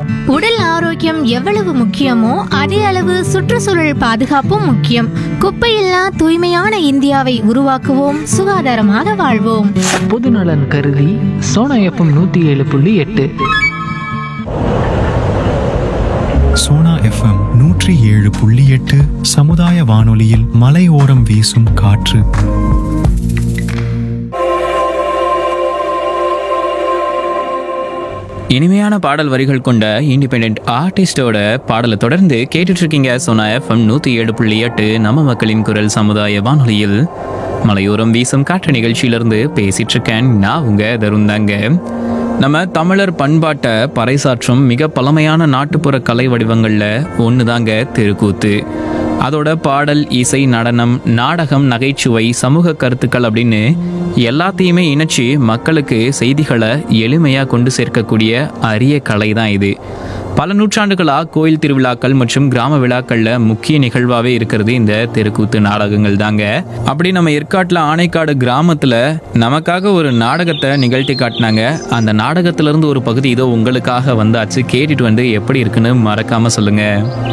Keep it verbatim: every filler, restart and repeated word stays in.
உடல் ஆரோக்கியம் எவ்வளவு முக்கியமோ அதே அளவு சுற்றுச்சூழல் பாதுகாப்பும் முக்கியம். குப்பையில்லா தூய்மையான இந்தியாவை உருவாக்குவோம், சுகாதாரமாக வாழ்வோம். பொதுநலன் கருதி சோனா எஃப்எம் நூற்றி ஏழு புள்ளி எட்டு. சோனா எஃப்எம் நூற்றி ஏழு புள்ளி எட்டு சமுதாய வானொலியில் மலையோரம் வீசும் காற்று. இனிமையான பாடல் வரிகள் கொண்ட இண்டிபெண்ட் ஆர்டிஸ்டோட பாடலை தொடர்ந்து கேட்டுட்டு இருக்கீங்க சோனா எஃப்எம் நூற்றி ஏழு புள்ளி எட்டு நம்ம மக்களின் குரல் சமுதாய வானொலியில் மலையோரம் வீசும் காற்று நிகழ்ச்சியிலிருந்து பேசிட்டு இருக்கேன். நான் உங்க தருந்தாங்க. நம்ம தமிழர் பண்பாட்டை பறைசாற்றும் மிக பழமையான நாட்டுப்புற கலை வடிவங்களில் ஒன்று தாங்க தெருக்கூத்து. அதோட பாடல், இசை, நடனம், நாடகம், நகைச்சுவை, சமூக கருத்துக்கள் அப்படின்னு எல்லாத்தையுமே இணைச்சி மக்களுக்கு செய்திகளை எளிமையாக கொண்டு சேர்க்கக்கூடிய அரிய கலை தான் இது. பல நூற்றாண்டுகளாக கோயில் திருவிழாக்கள் மற்றும் கிராம விழாக்களில் முக்கிய நிகழ்வாகவே இருக்கிறது இந்த தெருக்கூத்து நாடகங்கள் தாங்க. அப்படி நம்ம ஏற்காட்டில் ஆனைக்காடு கிராமத்தில் நமக்காக ஒரு நாடகத்தை நிகழ்த்தி காட்டினாங்க. அந்த நாடகத்திலிருந்து ஒரு பகுதி இதோ உங்களுக்காக வந்தாச்சு. கேட்டுட்டு வந்து எப்படி இருக்குன்னு மறக்காமல் சொல்லுங்கள்.